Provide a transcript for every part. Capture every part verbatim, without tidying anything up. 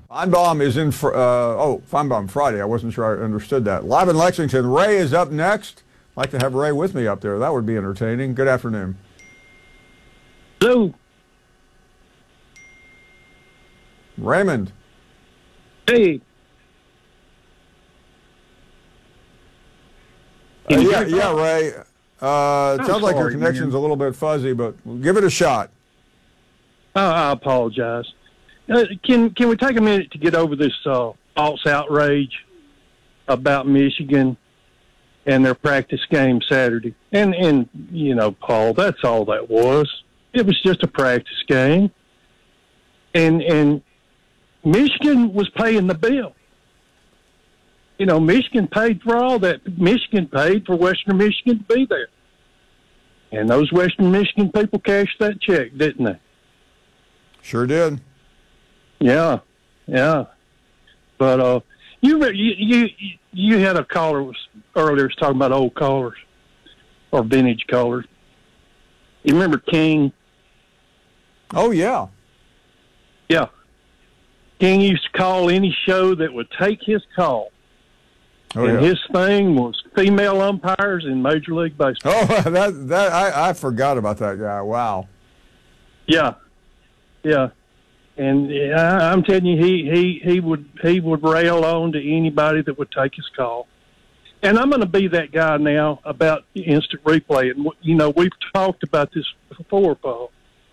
Feinbaum is in, for, uh, oh, Feinbaum Friday. I wasn't sure I understood that. Live in Lexington, Ray is up next. I'd like to have Ray with me up there. That would be entertaining. Good afternoon. Hello. Raymond. Hey. Uh, yeah, yeah, Ray. Uh, it sounds like your sorry, connection's man. a little bit fuzzy, but give it a shot. Oh, I apologize. Uh, can can we take a minute to get over this uh, false outrage about Michigan and their practice game Saturday? And, and, you know, Paul, that's all that was. It was just a practice game. And, and Michigan was paying the bill. You know, Michigan paid for all that. Michigan paid for Western Michigan to be there. And those Western Michigan people cashed that check, didn't they? Sure did. Yeah, yeah. But uh, you, you you you had a caller was earlier was talking about old callers or vintage callers. You remember King? Oh, yeah. Yeah. King used to call any show that would take his call. Oh, and yeah. his thing was female umpires in Major League Baseball. Oh, that that I, I forgot about that guy. Wow. Yeah, yeah. And I, I'm telling you, he, he, he would he would rail on to anybody that would take his call. And I'm going to be that guy now about instant replay. And you know, we've talked about this before, Paul.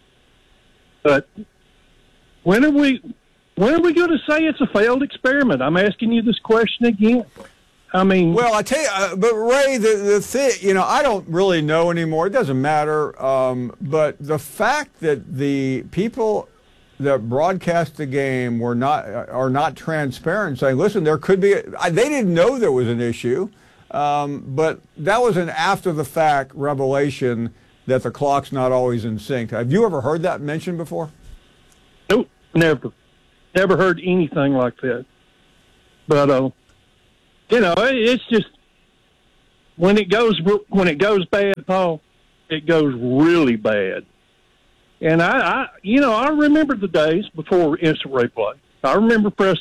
But when are we when are we going to say it's a failed experiment? I'm asking you this question again. I mean, well, I tell you, uh, but Ray, the the thing, you know, I don't really know anymore. It doesn't matter. Um, but the fact that the people that broadcast the game were not are not transparent, saying, "Listen, there could be." A, they didn't know there was an issue, um, but that was an after-the-fact revelation that the clock's not always in sync. Have you ever heard that mentioned before? Nope, never, never heard anything like that. But uh, you know, it's just when it goes when it goes bad, Paul, it goes really bad. And I, I, you know, I remember the days before instant replay. I remember press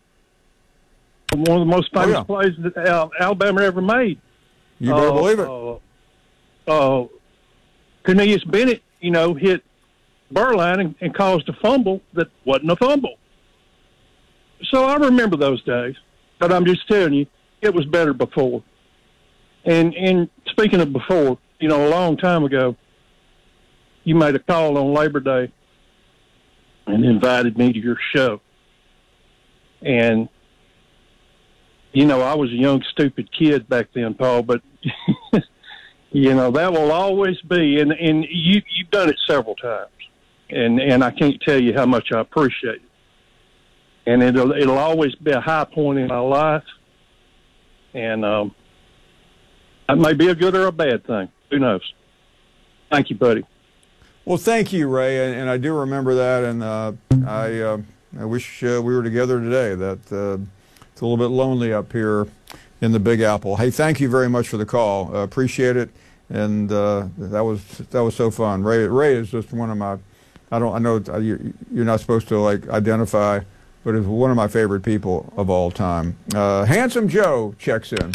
one of the most famous oh, yeah. plays that Al- Alabama ever made. You better uh, believe it. Uh, uh, Cornelius Bennett, you know, hit Burline and, and caused a fumble that wasn't a fumble. So I remember those days. But I'm just telling you, it was better before. And and speaking of before, you know, a long time ago, you made a call on Labor Day and invited me to your show. And, you know, I was a young, stupid kid back then, Paul, but, you know, that will always be. And, and you, you've done it several times. And, and I can't tell you how much I appreciate it. And it'll, it'll always be a high point in my life. And um, that may be a good or a bad thing. Who knows? Thank you, buddy. Well, thank you, Ray, and, and I do remember that, and uh, I uh, I wish uh, we were together today. That uh, it's a little bit lonely up here in the Big Apple. Hey, thank you very much for the call. Uh, appreciate it, and uh, that was that was so fun. Ray Ray is just one of my. I don't. I know you're not supposed to like identify, but it's one of my favorite people of all time. Uh, Handsome Joe checks in.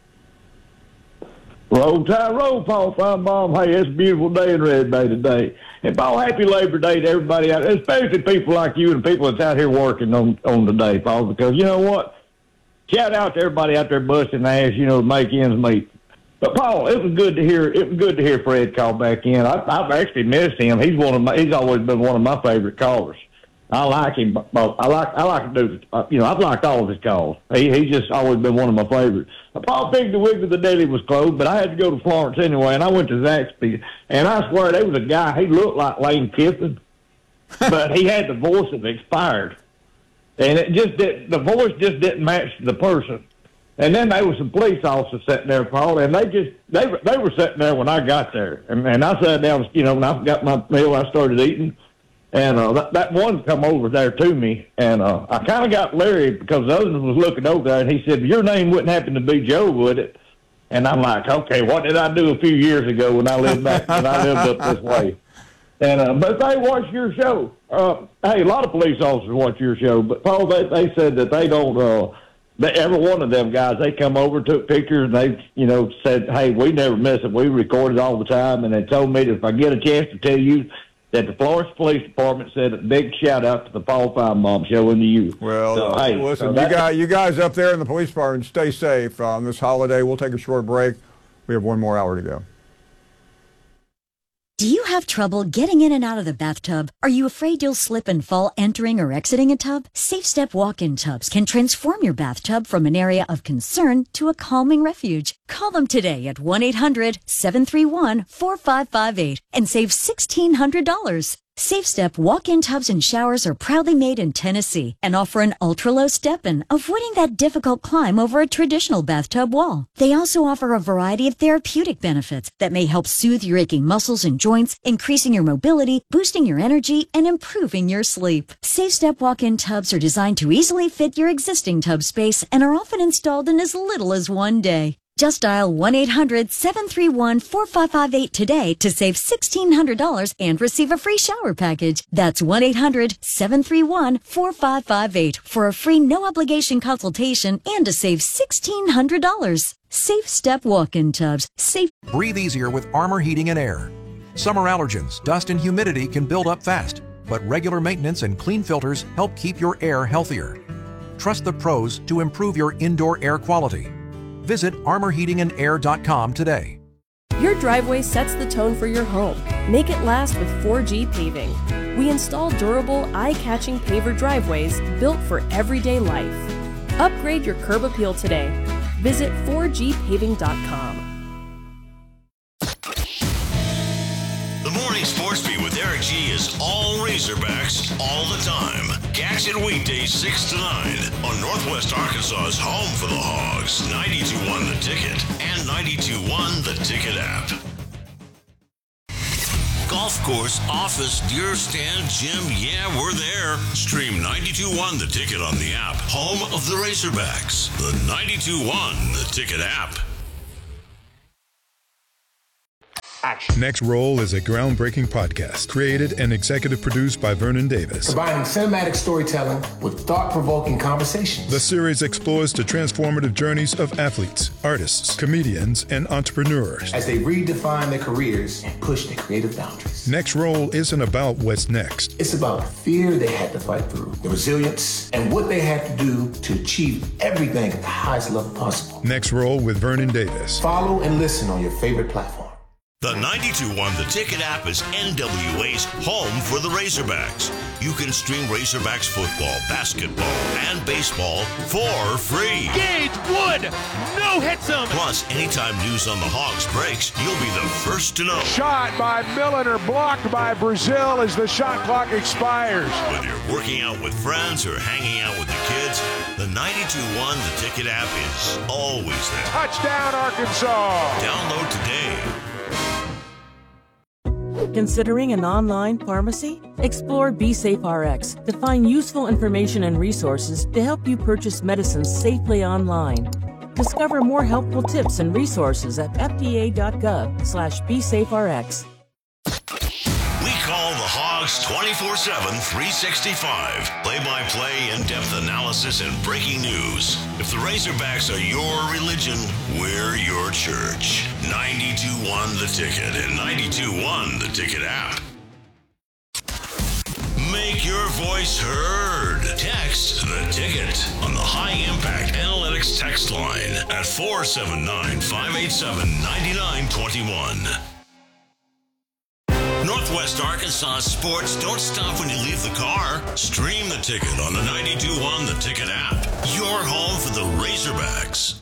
Roll Tide, roll, Paul Feinbaum. Hey, it's a beautiful day in Red Bay today. And Paul, happy Labor Day to everybody out there, especially people like you and people that's out here working on, on today, Paul, because you know what? Shout out to everybody out there busting ass, you know, to make ends meet. But Paul, it was good to hear. It was good to hear Fred call back in. I, I've actually missed him. He's one of my. He's always been one of my favorite callers. I like him. But I like. I like to do. You know, I've liked all of his calls. He he's just always been one of my favorites. Paul Piggly Wiggly the Daily was closed, but I had to go to Florence anyway, and I went to Zaxby's. And I swear there was a guy. He looked like Lane Kiffin, but he had the voice of expired, and it just did, the voice just didn't match the person. And then there was some police officers sitting there, Paul, and they just they were they were sitting there when I got there, and, and I sat down, you know, when I got my meal, I started eating, and uh, that, that one come over there to me, and uh, I kind of got leery because the other one was looking over there, and he said, "Your name wouldn't happen to be Joe, would it?" And I'm like, "Okay, what did I do a few years ago when I lived back when I lived up this way?" And uh, but they watched your show. Uh, hey, a lot of police officers watch your show, but Paul, they, they said that they don't. Uh, they, every one of them guys, they come over, took pictures, and they, you know, said, "Hey, we never miss it. We record it all the time." And they told me that if I get a chance to tell you that the Florence Police Department said a big shout out to the Paul Finebaum show and to you. Well, so, uh, hey, listen, so you guys, you guys up there in the police department, stay safe on this holiday. We'll take a short break. We have one more hour to go. Do you have trouble getting in and out of the bathtub? Are you afraid you'll slip and fall entering or exiting a tub? SafeStep walk-in tubs can transform your bathtub from an area of concern to a calming refuge. Call them today at one eight hundred, seven three one, four five five eight and save sixteen hundred dollars. SafeStep walk-in tubs and showers are proudly made in Tennessee and offer an ultra-low step-in, avoiding that difficult climb over a traditional bathtub wall. They also offer a variety of therapeutic benefits that may help soothe your aching muscles and joints, increasing your mobility, boosting your energy, and improving your sleep. SafeStep walk-in tubs are designed to easily fit your existing tub space and are often installed in as little as one day. Just dial one eight hundred, seven three one, four five five eight today to save sixteen hundred dollars and receive a free shower package. That's one eight hundred, seven three one, four five five eight for a free no-obligation consultation and to save sixteen hundred dollars. SafeStep walk-in tubs. Safe. Breathe easier with Armor Heating and Air. Summer allergens, dust and humidity can build up fast, but regular maintenance and clean filters help keep your air healthier. Trust the pros to improve your indoor air quality. Visit armor heating and air dot com today. Your driveway sets the tone for your home. Make it last with four G Paving. We install durable, eye-catching paver driveways built for everyday life. Upgrade your curb appeal today. Visit four G paving dot com. The Morning Sports Beat with Eric G is all Razorbacks all the time. Catch it weekdays six to nine on Northwest Arkansas's home for the Hogs, ninety-two point one The Ticket and ninety-two point one The Ticket app. Golf course, office, deer stand, gym, yeah, we're there. Stream ninety-two point one The Ticket on the app, home of the Razorbacks. The ninety-two point one The Ticket app. Action. Next Roll is a groundbreaking podcast created and executive produced by Vernon Davis. Combining cinematic storytelling with thought-provoking conversations. The series explores the transformative journeys of athletes, artists, comedians, and entrepreneurs as they redefine their careers and push their creative boundaries. Next Roll isn't about what's next. It's about the fear they had to fight through, the resilience, and what they had to do to achieve everything at the highest level possible. Next Roll with Vernon Davis. Follow and listen on your favorite platform. The ninety-two point one The Ticket app is N W A's home for the Razorbacks. You can stream Razorbacks football, basketball, and baseball for free. Gage Wood, no hits him. Plus, anytime news on the Hogs breaks, you'll be the first to know. Shot by Milliner, blocked by Brazil as the shot clock expires. Whether you're working out with friends or hanging out with the kids, the ninety-two point one The Ticket app is always there. Touchdown, Arkansas. Download today. Considering an online pharmacy? Explore BeSafeRx to find useful information and resources to help you purchase medicines safely online. Discover more helpful tips and resources at f d a dot gov slash b safe r x. We call the Hogs twenty-four seven, three sixty-five. Play-by-play, in-depth analysis, and breaking news. If the Razorbacks are your religion, we're your church. ninety-two point one The Ticket and ninety-two point one The Ticket app. Make your voice heard. Text The Ticket on the High Impact Analytics text line at four seven nine, five eight seven, nine nine two one. Northwest Arkansas sports don't stop when you leave the car. Stream The Ticket on the ninety-two point one The Ticket app. Your home for the Razorbacks.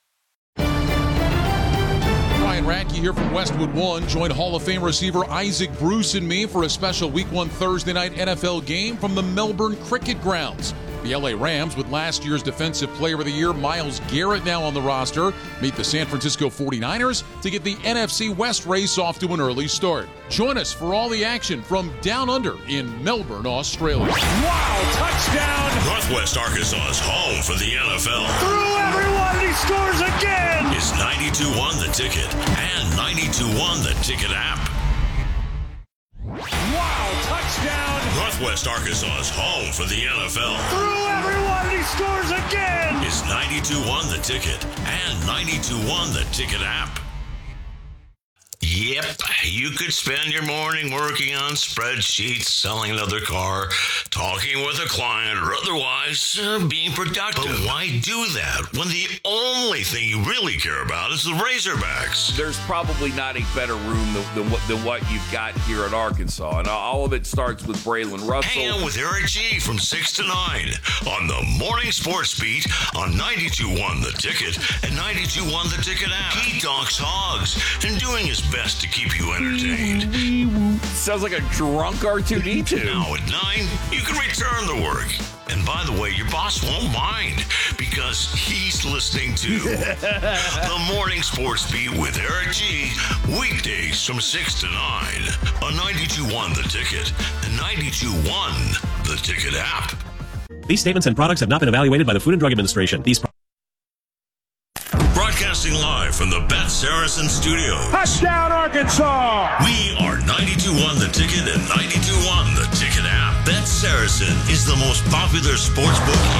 Ryan Radke here from Westwood One. Join Hall of Fame receiver Isaac Bruce and me for a special Week one Thursday night N F L game from the Melbourne Cricket Grounds. The L A Rams, with last year's Defensive Player of the Year Myles Garrett now on the roster, meet the San Francisco forty-niners to get the N F C West race off to an early start. Join us for all the action from down under in Melbourne, Australia. Wow, touchdown! Northwest Arkansas's home for the N F L. Through everyone, he scores again! It's ninety-two point one The Ticket and ninety-two point one The Ticket app. Wow, touchdown! Northwest Northwest Arkansas's home for the N F L. Through everyone, and he scores again! It's ninety-two one The Ticket and ninety-two one The Ticket app. Yep, you could spend your morning working on spreadsheets, selling another car, talking with a client, or otherwise uh, being productive. But why do that when the only thing you really care about is the Razorbacks? There's probably not a better room than, than, what, than what you've got here at Arkansas, and all of it starts with Braylon Russell. Hang out with Eric G from six to nine on the Morning Sports Beat on ninety-two one The Ticket and ninety-two one The Ticket app. He talks hogs and doing his best to keep you entertained. Sounds like a drunk R two D two. Now at nine, you can return to work. And by the way, your boss won't mind because he's listening to the Morning Sports Beat with Eric G. Weekdays from six to nine on ninety-two one The Ticket and ninety-two one The Ticket app. These statements and products have not been evaluated by the Food and Drug Administration. These pro- Broadcasting live from the Beth Saracen studio. Touchdown, Arkansas! We are ninety-two one The Ticket and ninety-two one The Ticket app. Beth Saracen is the most popular sports book